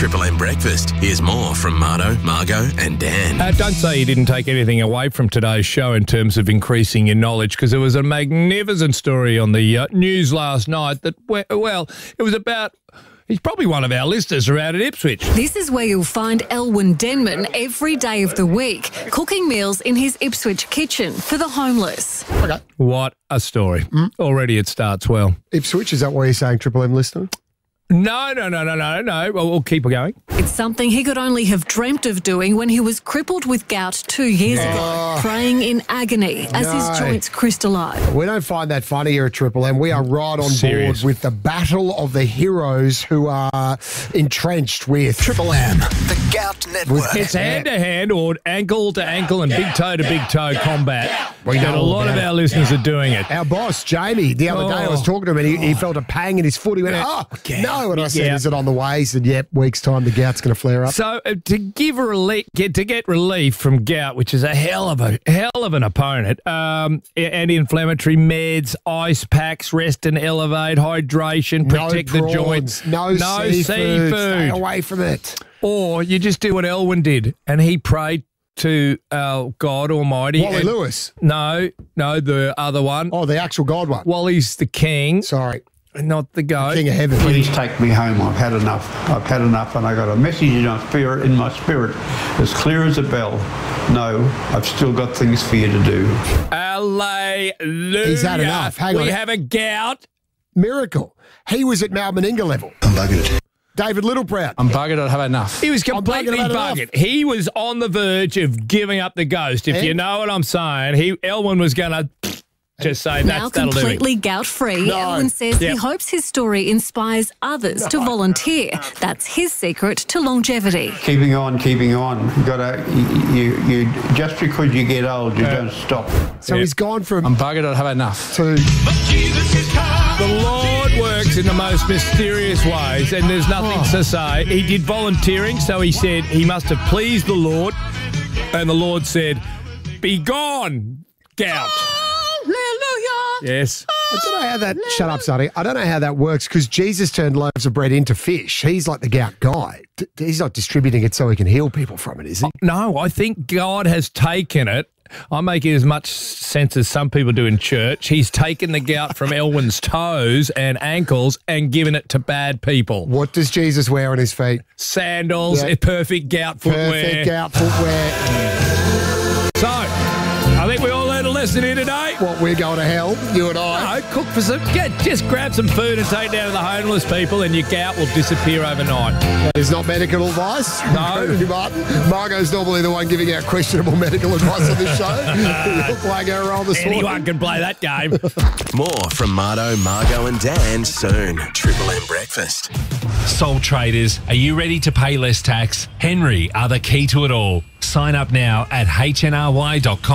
Triple M Breakfast. Here's more from Marto, Margot and Dan. Don't say you didn't take anything away from today's show in terms of increasing your knowledge, because there was a magnificent story on the news last night that, well, it was about... He's probably one of our listeners around at Ipswich. This is where you'll find Elwyn Denman every day of the week, cooking meals in his Ipswich kitchen for the homeless. Okay. What a story. Already it starts well. Ipswich, is that what you're saying, Triple M listener? No. We'll keep going. It's something he could only have dreamt of doing when he was crippled with gout 2 years ago, praying in agony as his joints crystallise. We don't find that funny here at Triple M. We are right on Serious. board with the battle of the heroes who are entrenched with Triple M, the Gout Network. It's hand-to-hand or ankle-to-ankle and big-toe-to big-toe combat. We And a know lot of about our listeners are doing it. Our boss, Jamie, the other day I was talking to him and he felt a pang in his foot. He went, no. And I said, is it on the way? He said, yep, week's time, the gout's going to flare up. So to get relief from gout, which is a hell of an opponent, anti-inflammatory meds, ice packs, rest and elevate, hydration, protect the joints. No seafood. Stay away from it. Or you just do what Elwyn did, and he prayed to God Almighty. Wally Lewis. No, the other one. Oh, the actual God one. Wally's the king. Sorry. Not the goat. King of heaven. Please take me home. I've had enough. And I got a message in my spirit, as clear as a bell. No, I've still got things for you to do. Hallelujah. He's had enough. Hang on. We have a gout. Miracle. He was at Mal Meninga level. I'm buggered. David Littleproud. I'm buggered. I've had enough. He was completely I'm bugging buggered. He was on the verge of giving up the ghost. If you know what I'm saying, Elwyn was going to just say Now that'll do completely it. gout-free, Elwyn says he hopes his story inspires others to volunteer. That's his secret to longevity. Keeping on. You gotta. You just because you get old, you don't stop. So he's gone from I'm buggered. I've had enough. to The Lord works in the most mysterious ways, and there's nothing to say. He did volunteering, so he said he must have pleased the Lord, and the Lord said, "Be gone, gout." Yes. I don't know how that. Shut up, Sonny. I don't know how that works because Jesus turned loaves of bread into fish. He's like the gout guy. He's not distributing it so he can heal people from it, is he? No, I think God has taken it. I make it as much sense as some people do in church. He's taken the gout from Elwyn's toes and ankles and given it to bad people. What does Jesus wear on his feet? Sandals, Yeah. Perfect gout footwear. Perfect gout footwear. So, I think we all learned a lesson here today. What, we're going to hell, you and I? No, cook for some. Just grab some food and take down to the homeless people, and your gout will disappear overnight. That is not medical advice. No. Martin. Margot's normally the one giving out questionable medical advice on this show. You're playing our role this morning. Anyone can play that game. More from Marto, Margot and Dan soon. Triple M Breakfast. Sole traders, are you ready to pay less tax? Henry are the key to it all. Sign up now at hnry.com.